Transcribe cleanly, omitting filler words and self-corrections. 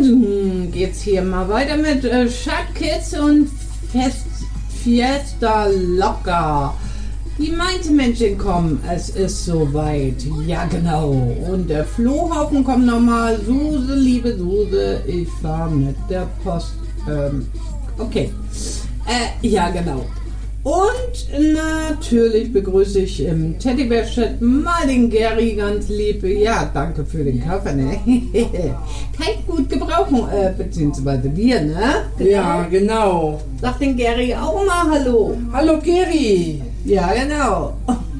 Dann geht's hier mal weiter mit Schatkitz und Fiesta Locker. Die Mainz-Männchen kommen, es ist soweit. Ja, genau. Und der Flohhaufen kommt nochmal. Suse, liebe Suse, ich fahr mit der Post. Okay. Ja, genau. Und natürlich begrüße ich im Teddybär-Chat mal den Gary ganz lieb. Ja, danke für den Kaffee, ne? Kann ich gut gebrauchen, beziehungsweise wir, ne? Genau. Ja, genau. Sag den Gary auch mal Hallo. Hallo Gary. Ja, genau.